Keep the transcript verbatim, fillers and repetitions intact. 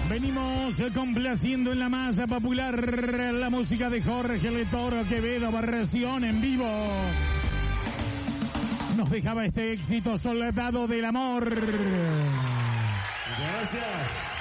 Venimos complaciendo en la masa popular la música de Jorge El Toro Quevedo, versión en vivo. Nos dejaba este éxito, Soldado del Amor. Gracias.